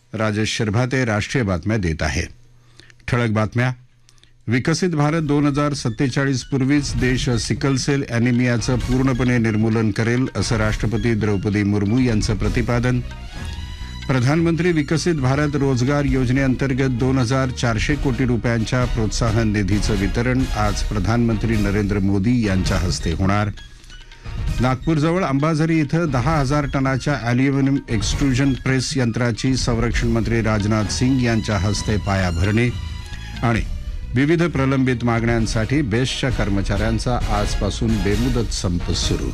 राजेश शिरभाते राष्ट्रीय बातम्या देत आहे. ठळक बातम्या. विकसित भारत 2047 पूर्वीच देश सिकलसेल अॅनिमियाचं पूर्णपणे निर्मूलन करेल असं राष्ट्रपती द्रौपदी मुर्मू यांचं प्रतिपादन. प्रधानमंत्री विकसित भारत रोजगार योजनेअंतर्गत 2400 कोटी रुपयांच्या प्रोत्साहन निधीचं वितरण आज प्रधानमंत्री नरेंद्र मोदी यांच्या हस्ते होणार. नागपूरजवळ अंबाझरी इथं 10,000 टनाच्या अॅल्युमिनियम एक्स्ट्रुजन प्रेस यंत्राची संरक्षण मंत्री राजनाथ सिंग यांच्या हस्ते पायाभरणी. आणि विविध प्रलंबित मागण्यांसाठी बेस्टच्या कर्मचाऱ्यांचा आजपासून बेमुदत संप सुरू.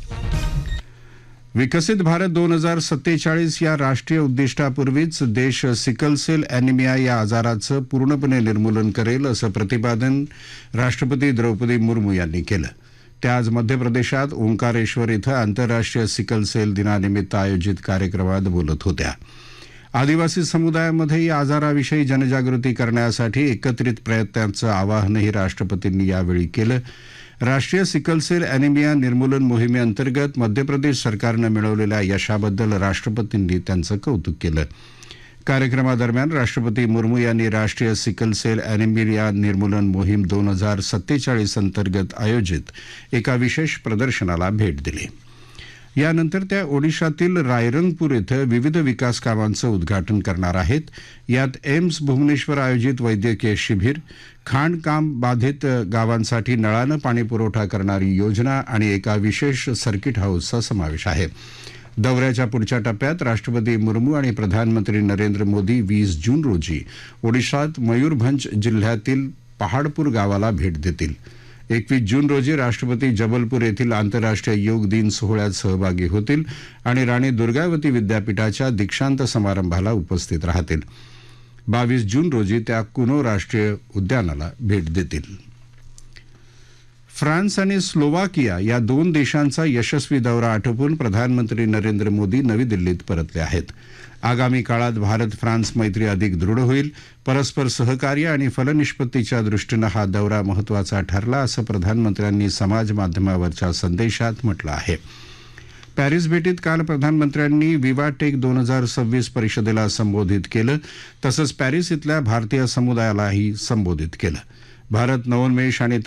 विकसित भारत 2047 या राष्ट्रीय उद्दिष्टापूर्वीच देश सिकलसेल अॅनिमिया या आजाराचं पूर्णपणे निर्मूलन करेल असं प्रतिपादन राष्ट्रपती द्रौपदी मुर्मू यांनी केलं. त्या आज मध्य प्रदेशात ओंकारेश्वर इथं आंतरराष्ट्रीय सिकलसेल दिनानिमित्त आयोजित कार्यक्रमात बोलत होत्या. आदिवासी समुदायामध्ये या आजाराविषयी जनजागृती करण्यासाठी एकत्रित प्रयत्नांचं आवाहनही राष्ट्रपतींनी यावेळी केलं. राष्ट्रीय सिकलसेल अॅनिमिया निर्मूलन मोहिमेअंतर्गत मध्य प्रदेश सरकारनं मिळवलेल्या यशाबद्दल राष्ट्रपतींनी त्यांचं कौतुक केलं. कार्यक्रमादरम्यान राष्ट्रपती मुर्मू यांनी राष्ट्रीय सिकलसेल अॅनिमिया निर्मूलन मोहीम 2047 अंतर्गत आयोजित एका विशेष प्रदर्शनाला भेट दिली. यानंतर त्या ओडिशातील रायरंगपूर इथं विविध विकास कामांचं उद्घाटन करणार आहेत. यात एम्स भुवनेश्वर आयोजित वैद्यकीय शिबिर, खाणकाम बाधित गावांसाठी नळानं पाणी पुरवठा करणारी योजना आणि एका विशेष सर्किट हाऊसचा समावेश आहे. दौऱ्याच्या पुढच्या टप्प्यात राष्ट्रपती मुर्मू आणि प्रधानमंत्री नरेंद्र मोदी 20 जून रोजी ओडिशात मयूरभंज जिल्ह्यातील पहाडपूर गावाला भेट देतील. 21 जून रोजी राष्ट्रपती जबलपूर येथील आंतरराष्ट्रीय योग दिन सोहळ्यात सहभागी होतील आणि राणी दुर्गावती विद्यापीठाच्या दीक्षांत समारंभाला उपस्थित राहतील. 22 जून रोजी त्या कुनो राष्ट्रीय उद्यानाला भेट देतील. फ्रान्स आणि स्लोवाकिया या दोन देशांचा यशस्वी दौरा आटोपून प्रधानमंत्री नरेंद्र मोदी नवी दिल्लीत परतले आहेत. आगामी काळात भारत फ्रान्स मैत्री अधिक दृढ होईल. परस्पर सहकार्य आणि फलनिष्पत्तीच्या दृष्टीनं हा दौरा महत्त्वाचा ठरला असं प्रधानमंत्र्यांनी समाज माध्यमावरच्या संदेशात म्हटलं आहे. पॅरिस भेटीत काल प्रधानमंत्र्यांनी विवाटेक 2026 परिषदेला संबोधित केलं. तसंच पॅरिस इथल्या भारतीय समुदायालाही संबोधित केलं. भारत नवोन्मेष आणि